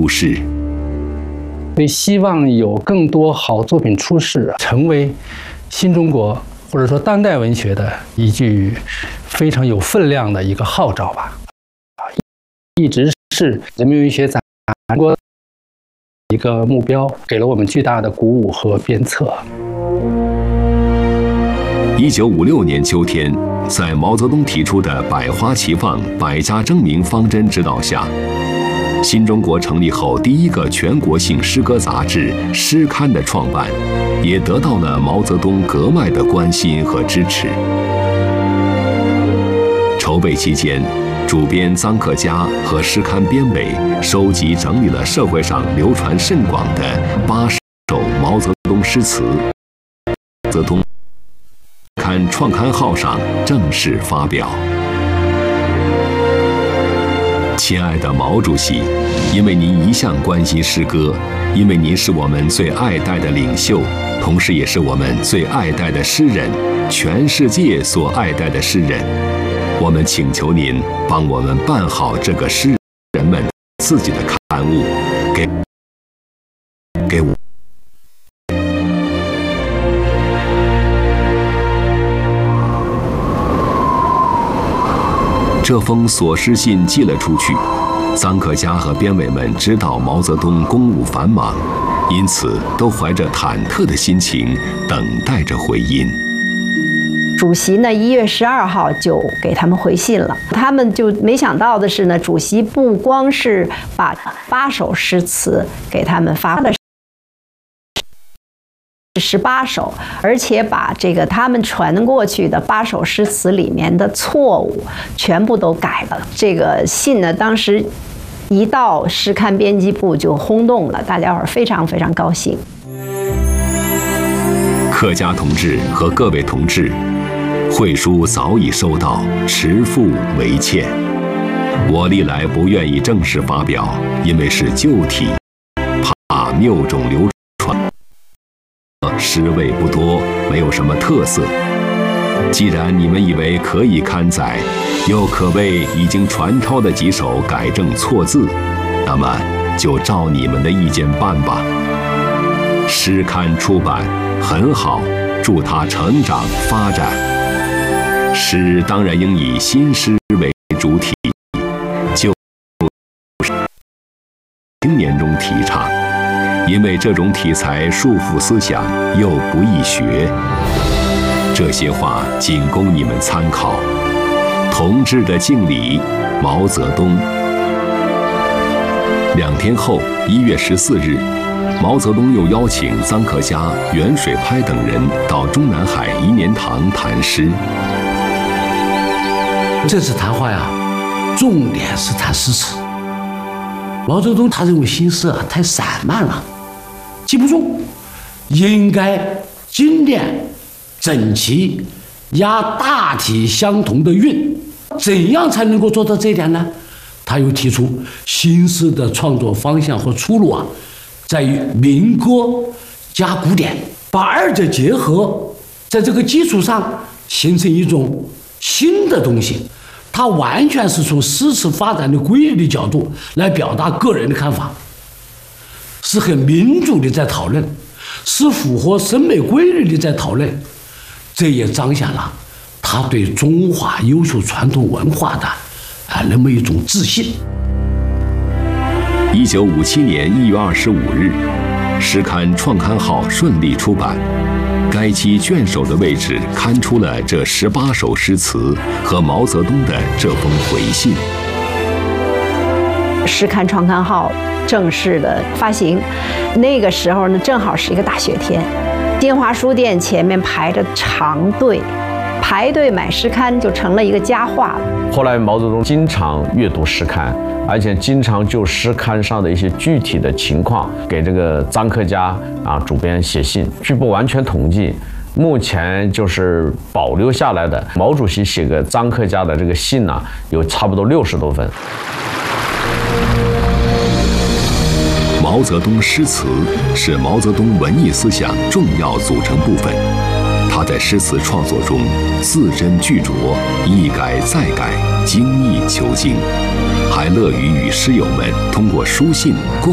故事。 所以希望有更多好作品出世，成为新中国或者说当代文学的一句非常有分量的一个号召吧。一直是人民文学展国一个目标，给了我们巨大的鼓舞和鞭策。 1956年秋天，在毛泽东提出的百花齐放、百家争鸣方针指导下，新中国成立后第一个全国性诗歌杂志《诗刊》的创办，也得到了毛泽东格外的关心和支持。筹备期间，主编臧克家和诗刊编委收集整理了社会上流传甚广的80首毛泽东诗词。毛泽东刊创刊号上正式发表。亲爱的毛主席，因为您一向关心诗歌，因为您是我们最爱戴的领袖，同时也是我们最爱戴的诗人，全世界所爱戴的诗人。我们请求您帮我们办好这个诗人们自己的刊物，给我。这封索诗信寄了出去，臧克家和编委们知道毛泽东公务繁忙，因此都怀着忐忑的心情等待着回音。 主席呢，1月12号就给他们回信了。他们就没想到的是呢，主席不光是把8首诗词给他们发了18首，而且把这个他们传过去的8首诗词里面的错误全部都改了。这个信呢，当时一到诗刊编辑部就轰动了，大家伙儿非常非常高兴。 克家同志和各位同志，会书早已收到，迟付为欠。我历来不愿意正式发表，因为是旧体，怕谬种流传。诗味不多，没有什么特色。既然你们以为可以刊载，又可谓已经传抄的几首改正错字，那么就照你们的意见办吧。诗刊出版很好，祝它成长发展。诗当然应以新诗为主体，就是青年中提倡，因为这种题材束缚思想，又不易学。这些话仅供你们参考。同志的敬礼，毛泽东。2天后，1月14日，毛泽东又邀请臧克家、袁水拍等人到中南海颐年堂谈诗。 这次谈话呀，重点是谈诗词。毛泽东他认为新诗太散漫了，记不住，应该精炼、整齐、押大体相同的韵。怎样才能够做到这一点呢？他又提出新诗的创作方向和出路啊，在于民歌加古典，把二者结合，在这个基础上形成一种新的东西。它完全是从诗词发展的规律的角度来表达个人的看法，是很民主的在讨论，是符合审美规律的在讨论。这也彰显了他对中华优秀传统文化的那么一种自信。 1957年1月25日，诗刊创刊号顺利出版。该期卷首的位置刊出了这18首诗词和毛泽东的这封回信。 诗刊创刊号正式的发行，那个时候呢，正好是一个大雪天，新华书店前面排着长队，排队买诗刊就成了一个佳话。 后来毛泽东经常阅读诗刊，而且经常就诗刊上的一些具体的情况给这个臧克家主编写信。据不完全统计，目前就是保留下来的毛主席写给臧克家的这个信呢，有差不多60多份。 毛泽东诗词是毛泽东文艺思想重要组成部分。他在诗词创作中字斟句酌，一改再改，精益求精，还乐于与诗友们通过书信共